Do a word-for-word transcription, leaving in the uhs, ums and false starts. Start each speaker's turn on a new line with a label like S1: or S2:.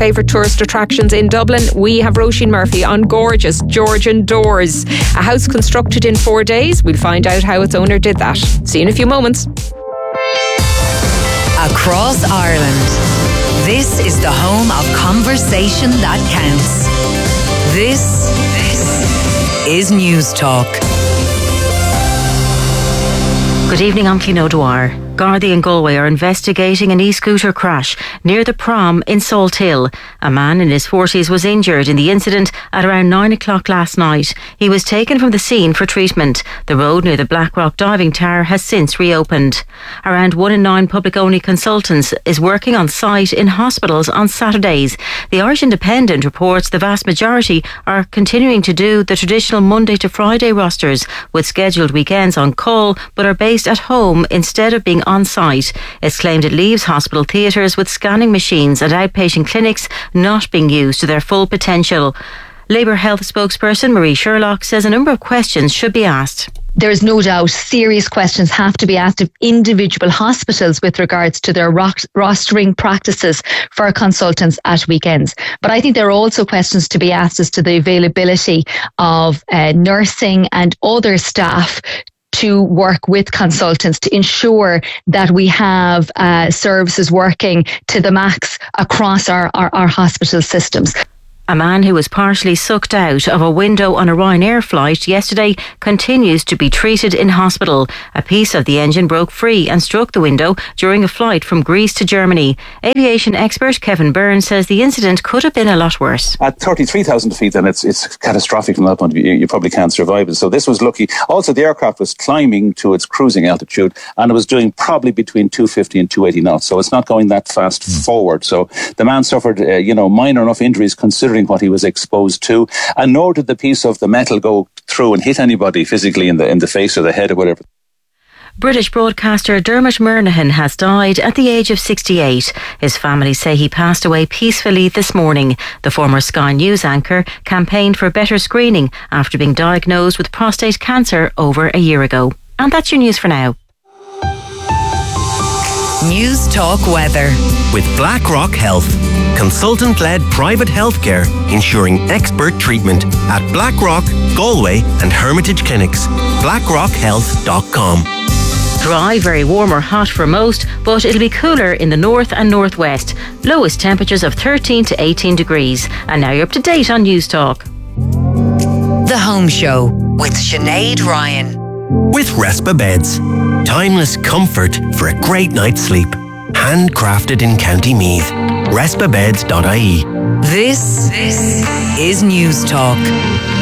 S1: favourite tourist attractions in Dublin, we have Roisin Murphy on gorgeous Georgian doors. A house constructed in four days. We'll find out how its owner did that. See you in a few moments.
S2: Across Ireland, this is the home of conversation that counts. This, this is News Talk.
S3: Good evening, I'm Clín O'Dwyer. Gardaí and Galway are investigating an e-scooter crash near the Prom in Salt Hill. A man in his forties was injured in the incident at around nine o'clock last night. He was taken from the scene for treatment. The road near the Blackrock Diving Tower has since reopened. Around one in nine public-only consultants is working on site in hospitals on Saturdays. The Irish Independent reports the vast majority are continuing to do the traditional Monday to Friday rosters with scheduled weekends on call, but are based at home instead of being on site. It's claimed it leaves hospital theatres with scanning machines and outpatient clinics not being used to their full potential. Labour Health spokesperson Marie Sherlock says a number of questions should be asked.
S4: There is no doubt serious questions have to be asked of individual hospitals with regards to their rostering practices for consultants at weekends. But I think there are also questions to be asked as to the availability of uh, nursing and other staff to work with consultants to ensure that we have uh, services working to the max across our, our, our hospital systems.
S3: A man who was partially sucked out of a window on a Ryanair flight yesterday continues to be treated in hospital. A piece of the engine broke free and struck the window during a flight from Greece to Germany. Aviation expert Kevin Byrne says the incident could have been a lot worse.
S5: At thirty-three thousand feet, then it's it's catastrophic from that point of view. You probably can't survive it. So this was lucky. Also, the aircraft was climbing to its cruising altitude and it was doing probably between two fifty and two eighty knots. So it's not going that fast mm. forward. So the man suffered, uh, you know, minor enough injuries considering what he was exposed to, and nor did the piece of the metal go through and hit anybody physically in the in the face or the head or whatever.
S3: British broadcaster Dermot Murnaghan has died at the age of sixty-eight. His family say he passed away peacefully this morning. The former Sky News anchor campaigned for better screening after being diagnosed with prostate cancer over a year ago. And that's your news for now.
S2: News Talk Weather.
S6: With Blackrock Health, consultant-led private healthcare ensuring expert treatment at Blackrock, Galway and Hermitage Clinics. blackrock health dot com.
S3: Dry, very warm or hot for most, but it'll be cooler in the north and northwest. Lowest temperatures of thirteen to eighteen degrees. And now you're up to date on News Talk.
S2: The Home Show with Sinead Ryan.
S6: With Respa Beds. Timeless comfort for a great night's sleep. Handcrafted in County Meath. respa beds dot I E.
S2: This, this is News Talk.